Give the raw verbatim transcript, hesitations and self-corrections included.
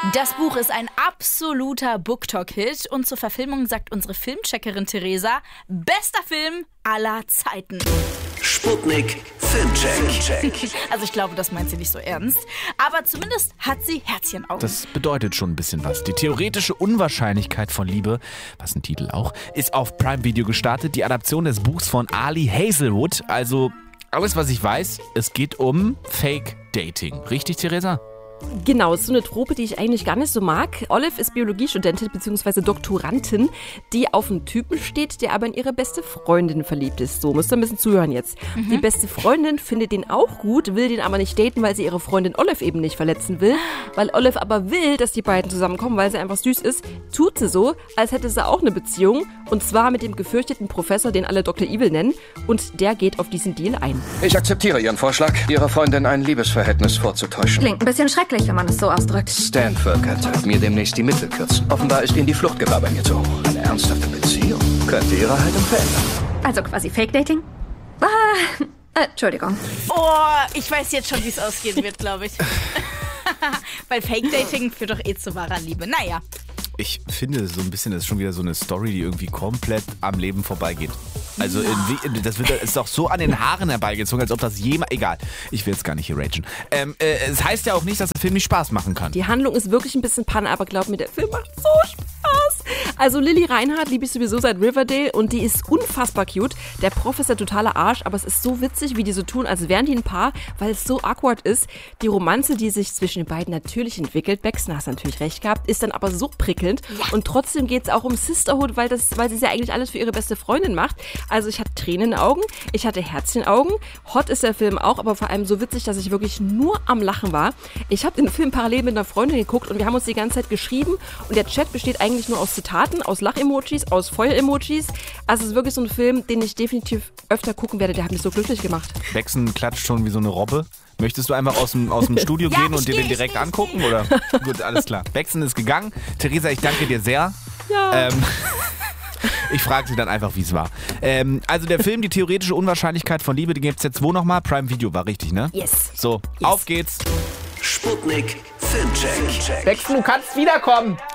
Das Buch ist ein absoluter BookTok-Hit und zur Verfilmung sagt unsere Filmcheckerin Theresa, bester Film aller Zeiten. Sputnik Filmcheck. Also ich glaube, das meint sie nicht so ernst. Aber zumindest hat sie Herzchenaugen. Das bedeutet schon ein bisschen was. Die theoretische Unwahrscheinlichkeit von Liebe, was ein Titel auch, ist auf Prime Video gestartet. Die Adaption des Buchs von Ali Hazelwood. Also alles, was ich weiß, es geht um Fake-Dating. Richtig, Theresa? Genau, ist so eine Trope, die ich eigentlich gar nicht so mag. Olive ist Biologiestudentin bzw. Doktorandin, die auf einen Typen steht, der aber in ihre beste Freundin verliebt ist. So, müsst ihr ein bisschen zuhören jetzt. Mhm. Die beste Freundin findet den auch gut, will den aber nicht daten, weil sie ihre Freundin Olive eben nicht verletzen will. Weil Olive aber will, dass die beiden zusammenkommen, weil sie einfach süß ist, tut sie so, als hätte sie auch eine Beziehung. Und zwar mit dem gefürchteten Professor, den alle Doktor Evil nennen. Und der geht auf diesen Deal ein. Ich akzeptiere Ihren Vorschlag, Ihrer Freundin ein Liebesverhältnis vorzutäuschen. Klingt ein bisschen schrecklich, wenn man es so ausdrückt. Stanford könnte mir demnächst die Mittel kürzen. Offenbar ist Ihnen die Fluchtgefahr bei mir zu hoch. Eine ernsthafte Beziehung könnte Ihre Haltung verändern. Also quasi Fake-Dating? Ah, äh, Entschuldigung. Oh, ich weiß jetzt schon, wie es ausgehen wird, glaube ich. Weil Fake-Dating führt doch eh zu wahrer Liebe. Naja. Ich finde so ein bisschen, das ist schon wieder so eine Story, die irgendwie komplett am Leben vorbeigeht. Also in, das wird, ist doch so an den Haaren herbeigezogen, als ob das jemand... Egal, ich will jetzt gar nicht hier ragen. Ähm, äh, es heißt ja auch nicht, dass der Film nicht Spaß machen kann. Die Handlung ist wirklich ein bisschen Panne, aber glaub mir, der Film macht so Spaß. Also Lily Reinhardt liebe ich sowieso seit Riverdale und die ist unfassbar cute. Der Prof ist der totale Arsch, aber es ist so witzig, wie die so tun, als wären die ein Paar, weil es so awkward ist. Die Romanze, die sich zwischen den beiden natürlich entwickelt, Baxter hat natürlich recht gehabt, ist dann aber so prickelnd. Ja. Und trotzdem geht es auch um Sisterhood, weil, das, weil sie ja eigentlich alles für ihre beste Freundin macht. Also ich hatte Tränen in den Augen, ich hatte Herzchen in den Augen. Hot ist der Film auch, aber vor allem so witzig, dass ich wirklich nur am Lachen war. Ich habe den Film parallel mit einer Freundin geguckt und wir haben uns die ganze Zeit geschrieben und der Chat besteht eigentlich nur aus Zitaten, aus Lach-Emojis, aus Feuer-Emojis. Also es ist wirklich so ein Film, den ich definitiv öfter gucken werde. Der hat mich so glücklich gemacht. Baxen klatscht schon wie so eine Robbe. Möchtest du einfach aus dem, aus dem Studio ja, gehen und dir den direkt angucken? Oder? Gut, alles klar. Baxen ist gegangen. Theresa, ich danke dir sehr. Ja. Ähm, ich frage sie dann einfach, wie es war. Ähm, also der Film, die theoretische Unwahrscheinlichkeit von Liebe, den gibt es jetzt wo nochmal? Prime Video war richtig, ne? Yes. So, yes. Auf geht's. Sputnik Filmcheck. Baxen, du kannst wiederkommen.